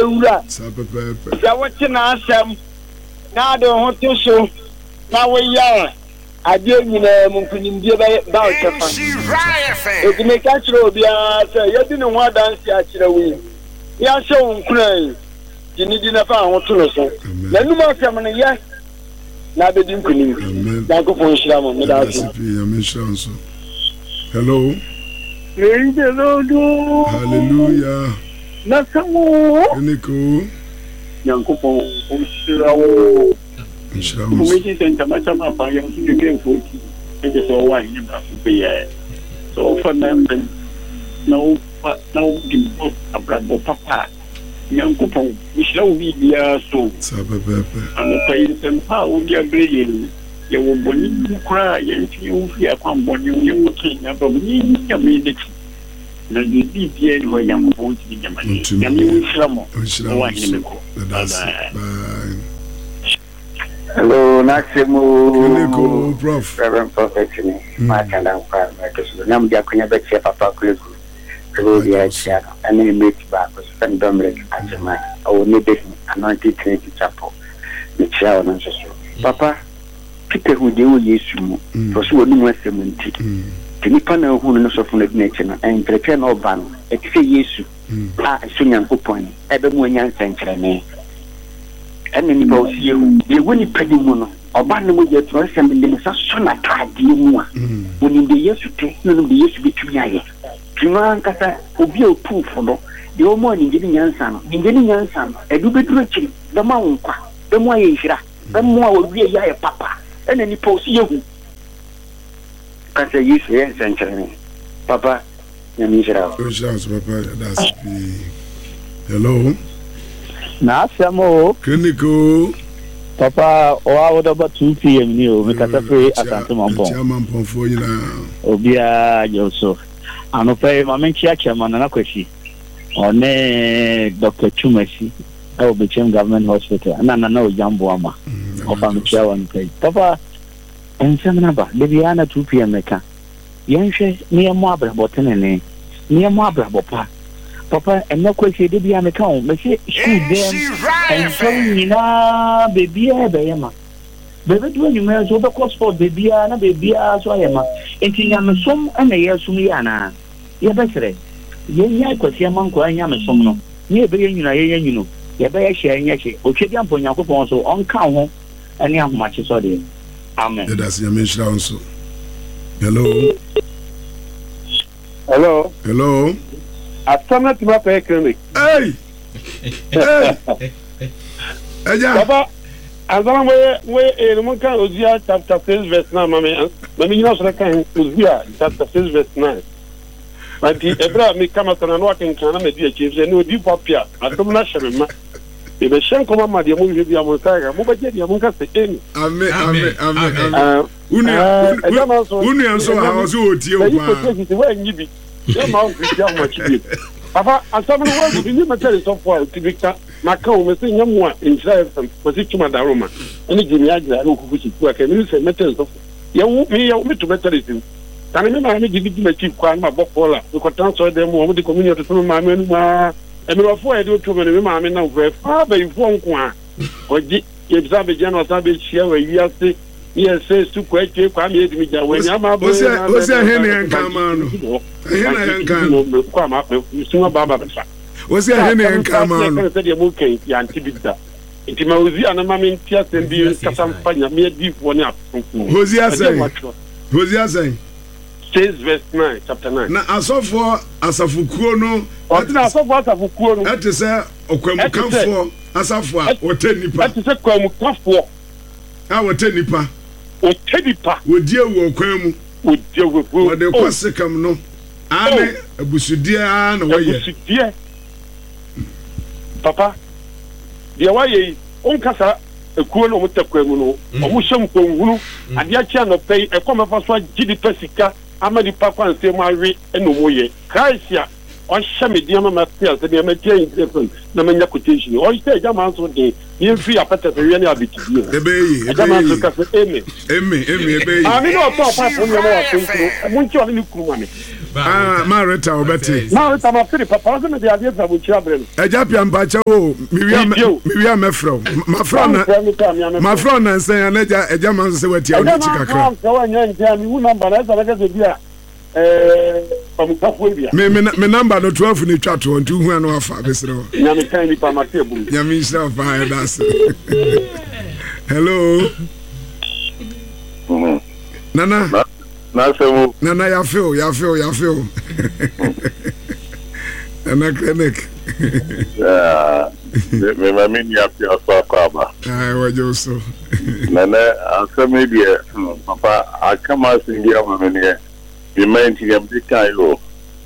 ewura ya wote na asem na de ho to so na wo ya ade nyina mu kunimdie ba o chefa e me ka chiro obi a say ye di ne ho adanse a chira wi ya hye wo nkran dini di na fa ho to no so na nu ma asem ne ye na be di nkunim da ko fon shira mo me da so hello hallelujah Nasamu Nico Yankupo Ushirawo Ushirawo Umiji Sentama pa yang suke fuki eke so wa ni ba fupe so for them no gimbo abrabo papa Yankupo Ushirawo bibia so sababepe ano pai sempa o dia brele ye wo boni kura ye nti o fi akwa boni ye wo kenya ba ni ya mi de na bibi bien ho yam bo ti jamani yam ni ushiramo wa ni meko hello naksemu prof reverend prophet ni ma kanda kwa makesu na mdia kunya be che papa kuleku ko dia cha ani meet ba ko spend domre ajema o ni be anointed trinity chapel ni cha ona so papa pite hu de o yesu mu so so wonu mu asemunti nipa na hu no so fun na dine na en prepare no ban e ti yesu a so nyankopon e be mu anya nsenkyere ne en ni ba o si hu ye woni padi mu no oba no mu je tro se me de sa so na tade mu a woni de yesu te no de yesu bitumi aye tuma nkasa obi o pufo no de o mo ni ngini nyansa no e du beturo chi da ma wonkwa da mu aye hira da mu a wo wie ya ye papa en ni pa o si hu Kasa yesu ye senchane papa ya mishira papa that's hello na asamo Clinical papa o awoda ba 2 pm ni o me kata fe asante mampo chairman fo nyina obia joso anope mamenchi chairman na kwashi one Dr. Chumasi I will become government hospital na o jambo ama ofa mchia wa nkai papa ensemna ba lebiana 2 pm meka yenhwe ne mo abrabo tenene ne mo abrabo papa enna kwashi de bia meka o me se school dem ensom nyina bebia ebeyema bebe do nyuma so be sport bebia na bebia so ayema enti nyamesom na yesum yana ye besere ye nya kwashi amanko anya mesom no ne be yenyuna ye yenyuno ye be ye hye nya hye otwedi ampo nyakopon so onka ho ene ahomache so de amen. That's your mission also. Hello. Hello. Asana tima pe clinic. Hey. Eja. Baba, azana we no kan Hosea chapter 6 verse 9 mami you know so kan Hosea chapter 6 verse 9. But ebra me kama sana no akan kana me di achieve no di papia atom na shemma. Ebe shen koma ma dia mo bi dia mo taga mo ba dia mo ka se eni amen unu anso ha o so otie o ba we nyibi e ma o dia mo chibi papa asabu no we ni material so for tibika maka o me se nyamu a Israel fam ko si tuma da Roma eni gimi agira ro kuku chi ku aka mi se material so ya wo mi to material tin tani me ma mi gidi ma chi kwa ma bokola ko transfer dem mo di community to ma me ma emirofo edo to me ma me na vre fa ba ifo nko a oji yebza be jana ta be chia wa wiase yese su kwa twe kwa me edimi ja wa nya ma bo o se hene enka ma no hene enka no kwa ma pe su ba ba sa o se hene enka ma no se de mo ken ya antibida enti ma ozi ana ma me ntia sem bi kasa mpanya me edifo ne afonko Hosea say 6 verse 9 chapter 9 na asafukuo no otina asafukuo no ate se okwamukanfo asafo a otanipa ate se kwamukanfo a otanipa wodi ewu okwan mu wode kwasekam no ane abusudie a na waye papa dia waye onkasa ekuo no mutakwa mu no omuhyem konhuru ade akia no pei ekoma fa so agidi pesika amadi pakwa nsem awe enomoye Christia on shame the mama tells the American different na manya quotation or say German so day you free a better really a bit German to cafe Amy I mean no apart from your I want you to look money Marita Obeti Marita ma free papa na the idea of children Ejapian Pacha o Miriam Mefro my friend and say anaja Ejaman say what you chikakra so anya mi number na za ga bia me number no 12 ni twa to ntu hu anu afa besro nyame kan ni pa matebu nyame isra fa das hello Nana Nana ya feel Nana clinic me mami ya pia so akaba wajo so Nana asemi dia papa akama singia mamene be menti ya bika yo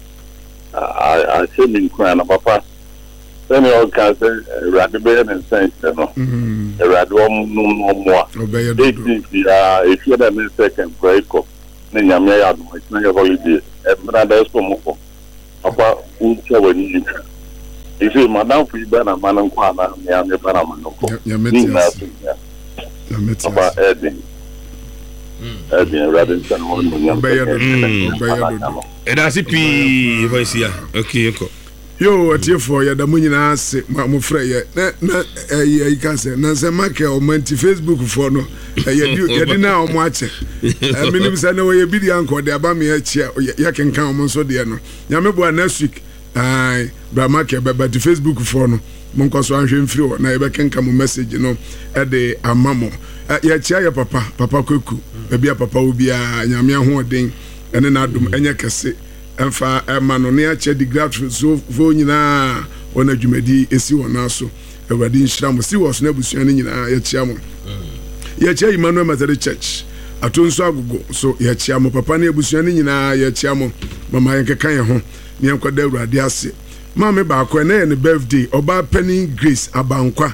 asemi kwa na papa sani o ka se radbe na sense no radwo no mo obeye do if you da me second break up na nyame ya do na ya holiday brother so mo ko papa unche wani isi madam fi bana manan kwa na nyame bana manan ko nyame papa edin rather than one obeye do eda sipi voice ya okay ko yo atiefo ya da munyina ase mo frɛ ye na yi ka se na se make o manti Facebook fo no ye di na o mo ache minim se na we bi di anko de aba me achi ya kenkan o mo so de no nyame bo next week ai bra make baba di Facebook fo no mo nko so anhwe mfiri o na ye be kenkan mo message no e de amamo ya chia ya papa kweku bia papa obi a nyame ahoden ene na adum enye kese emfa emano ne ache di grateful so vo nyina wona dwumadi esi wona so ewadi nhira mo si wo so na busua ne nyina ya chia mo ya chia Emmanuel Methodist Church atonso agogo so ya chia mo papa ne busua ne nyina ya chia mo mama yenkekan ye ho ne enkwada Awurade ase mama ba akọ na ne birthday oba Penny Grace Abankwa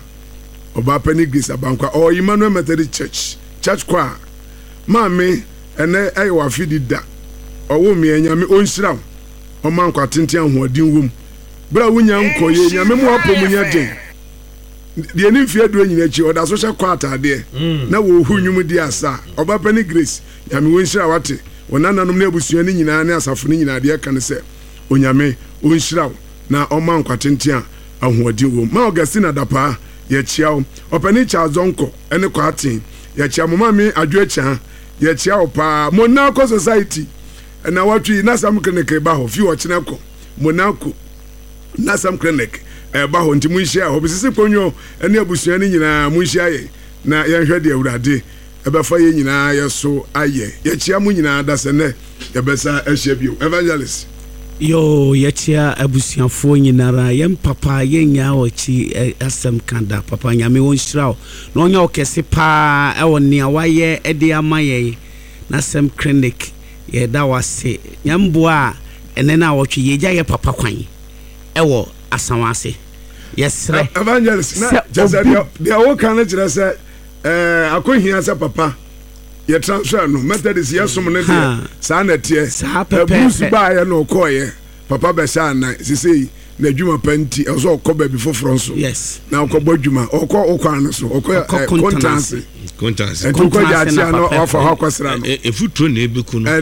o Emmanuel Methodist Church kwa mama ene ayo afidi da owo me nyame onhyira o man kwa tenten ahoden wom bra wonya nkoye nyame mo apom nya den de ni fie do nyina chi oda so hye kwa atade na wo hu nwum di asa oba Penny Grace nyame onhyira wate wonananom na abusua ni nyina ne asafo ni nyina de kan se onyame onhyira na o man kwa tenten ahoden wom ma Augustine Adapa ye chiao opani cha zonko ene kwa aten ye chia mo mame adwoacha ye chia opa Monaco Society na watwi Nasam Clinic ba ho fi wo kine ko Monaco Nasam Clinic ba ho nti munhia ho bisisi ponyo ene abusua ni nyina munhia ye na ye hwede Awurade ebefa ye nyina ye so aye ye chia mu nyina da se ne ye besa ahia bio evangelist yo ye chia abusuafo nyinara ye papa ye nya ochi asem kanda papa nyame won hyiraw na onya okese pa e woni awaye e de amaye Nasam Clinic ye da wase nyamboa ene na wotwe ye gya ye papa kwan ewo asanwase yesre evangelist na jazaria dia wo kan na kire se akohia se papa ye transfer no Methodist ye som ne de sa na tie bruce ba ye no koye papa be sha na sisi na dwuma panti eso okoba bi foforo so yes na okoba dwuma okwan so contract Contact. Ko ja tia no offer hakosra no efutro na ebeku no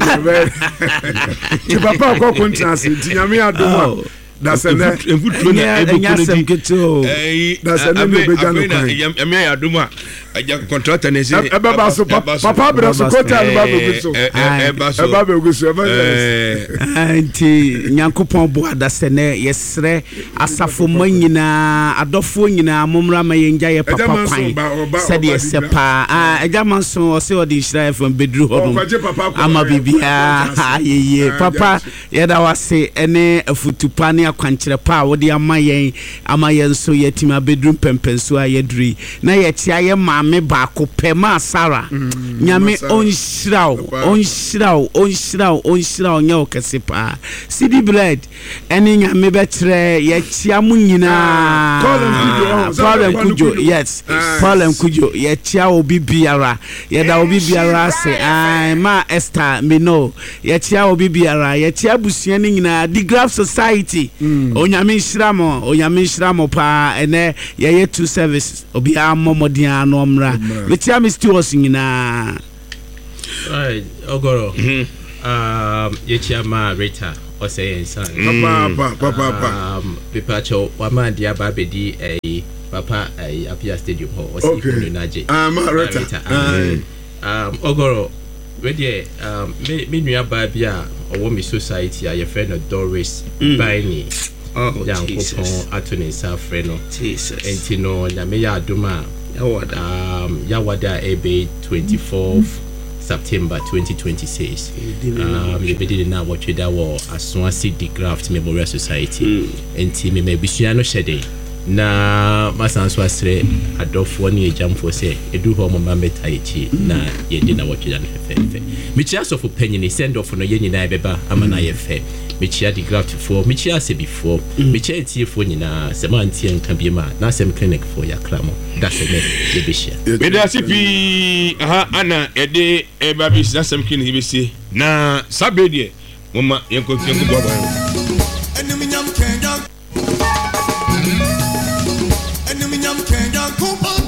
ti papa ko contract ti nyame adom that's an efutro na ebeku no that's an beja no kan nyame adom a aja contract na se baba so papa bra so kota no baba go so baba go so anti nyankopon bo adasene yesre asafo manyina adofo nyina momra ma yenja ye papa kwan said yesepa ejaman so o se odi hira from bedru hodum ama bibia ye papa yeda wase ene afutupa ne akwankyerɛ pa a wode ama yɛn so yɛtimi abɛduru mpɛmpɛnso a yɛduri na yɛtia yɛ maame baako pɛ ma Sara nyame onhyiraw nyɛ wo kɛse paa City Bread ɛne nyame bɛkyerɛ yɛtia mu nyinaa Paul and Kujo yes Paul and Kujo yɛtia obi biara yɛda obi biara ase ma Esther Mino yɛtia obi biara yɛtia busua ne nyinaa The Graph Society onyame nhyira mo pa ene yɛyɛ two services obi amomodian no mra metia Mr. nyinaa right Ogoro yɛtia ma Rita ɔsɛ yɛnsan papa pepacho wama dia ba bedi papa Apia Stadium ho ɔsɛ ikunu naje Rita Ogoro wede me nua ba bia ɔwɔ me society a yɛfrɛ no Doris Baini yankopɔn ato ne nsa frɛ no enti no nyame yɛ adom a yawada ebe 24th September 2026 yɛbɛdi na wɔtwe da wɔ Asoase The Graft Memorial Society enti me mabusua no hyɛde na masan so asrɛ adɔfoɔ ne agyamfoɔ sɛ ɛdu hɔ mama mɛta yɛkyi na yɛdi na wɔtwe da no fɛfɛɛfɛ mekyia sɔfo panyini sɛndɔfo no yɛ nyinaa bɛba ama na yɛfɛ mekyia The Graftfoɔ mekyia asɛbifoɔ mekyia ntiefoɔ nyinaa sɛ mantie nka bi ma na asɛm clinicfoɔ yɛakra mo da sɛ mɛ yɛbɛhyia meda se pii ana ɛde ɛba bi sɛ asɛm clinic bɛsie na sabe deɛ moma yɛnkɔfiɛnkɔ boaboa Enemy nyam kenyan kupa